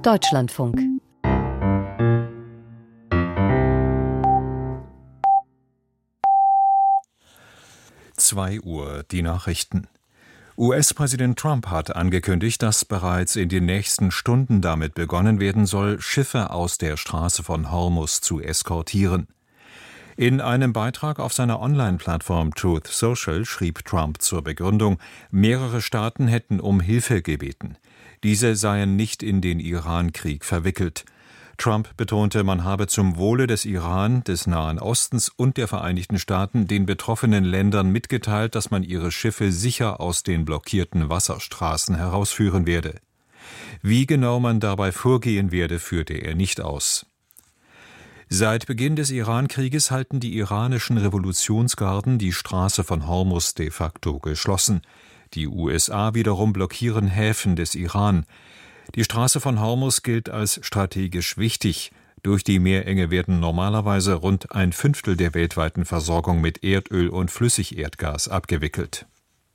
Deutschlandfunk. Uhr, die Nachrichten. US-Präsident Trump hat angekündigt, dass bereits in den nächsten Stunden damit begonnen werden soll, Schiffe aus der Straße von Hormuz zu eskortieren. In einem Beitrag auf seiner Online-Plattform Truth Social schrieb Trump zur Begründung, mehrere Staaten hätten um Hilfe gebeten. Diese seien nicht in den Iran-Krieg verwickelt. Trump betonte, man habe zum Wohle des Iran, des Nahen Ostens und der Vereinigten Staaten den betroffenen Ländern mitgeteilt, dass man ihre Schiffe sicher aus den blockierten Wasserstraßen herausführen werde. Wie genau man dabei vorgehen werde, führte er nicht aus. Seit Beginn des Iran-Krieges halten die iranischen Revolutionsgarden die Straße von Hormuz de facto geschlossen. Die USA wiederum blockieren Häfen des Iran. Die Straße von Hormuz gilt als strategisch wichtig. Durch die Meerenge werden normalerweise rund 1/5 der weltweiten Versorgung mit Erdöl und Flüssigerdgas abgewickelt.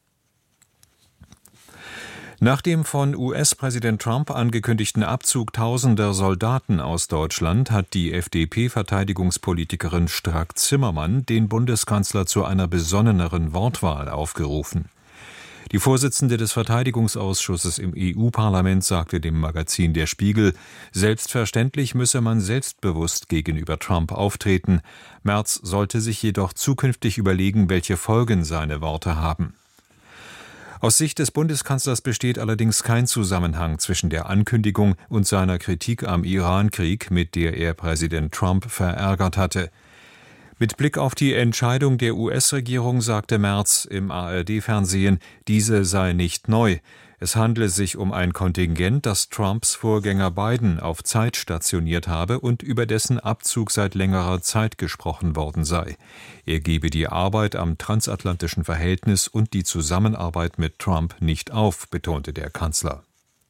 Nach dem von US-Präsident Trump angekündigten Abzug tausender Soldaten aus Deutschland hat die FDP-Verteidigungspolitikerin Strack-Zimmermann den Bundeskanzler zu einer besonneneren Wortwahl aufgerufen. Die Vorsitzende des Verteidigungsausschusses im EU-Parlament sagte dem Magazin Der Spiegel, selbstverständlich müsse man selbstbewusst gegenüber Trump auftreten. Merz sollte sich jedoch zukünftig überlegen, welche Folgen seine Worte haben. Aus Sicht des Bundeskanzlers besteht allerdings kein Zusammenhang zwischen der Ankündigung und seiner Kritik am Iran-Krieg, mit der er Präsident Trump verärgert hatte. Mit Blick auf die Entscheidung der US-Regierung sagte Merz im ARD-Fernsehen, diese sei nicht neu. Es handle sich um ein Kontingent, das Trumps Vorgänger Biden auf Zeit stationiert habe und über dessen Abzug seit längerer Zeit gesprochen worden sei. Er gebe die Arbeit am transatlantischen Verhältnis und die Zusammenarbeit mit Trump nicht auf, betonte der Kanzler.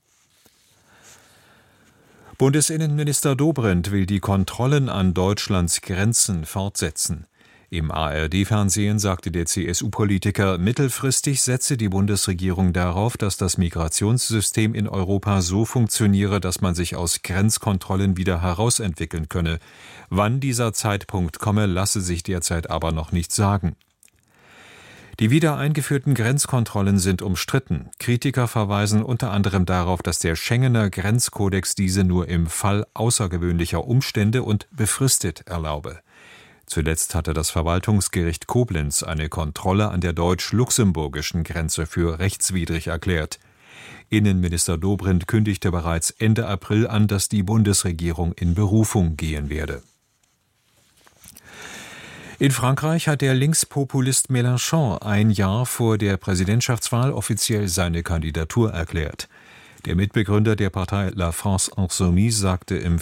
Bundesinnenminister Dobrindt will die Kontrollen an Deutschlands Grenzen fortsetzen. Im ARD-Fernsehen sagte der CSU-Politiker, mittelfristig setze die Bundesregierung darauf, dass das Migrationssystem in Europa so funktioniere, dass man sich aus Grenzkontrollen wieder herausentwickeln könne. Wann dieser Zeitpunkt komme, lasse sich derzeit aber noch nicht sagen. Die wieder eingeführten Grenzkontrollen sind umstritten. Kritiker verweisen unter anderem darauf, dass der Schengener Grenzkodex diese nur im Fall außergewöhnlicher Umstände und befristet erlaube. Zuletzt hatte das Verwaltungsgericht Koblenz eine Kontrolle an der deutsch-luxemburgischen Grenze für rechtswidrig erklärt. Innenminister Dobrindt kündigte bereits Ende April an, dass die Bundesregierung in Berufung gehen werde. In Frankreich hat der Linkspopulist Mélenchon ein Jahr vor der Präsidentschaftswahl offiziell seine Kandidatur erklärt. Der Mitbegründer der Partei La France Insoumise sagte im